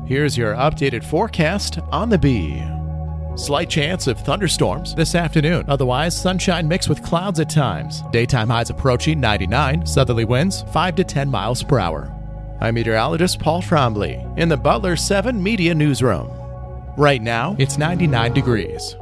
Here's your updated forecast on the Bee. Slight chance of thunderstorms this afternoon. Otherwise, sunshine mixed with clouds at times. Daytime highs approaching 99. Southerly winds 5 to 10 miles per hour. I'm meteorologist Paul Trombley in the Butler 7 Media Newsroom. Right now, it's 99 degrees.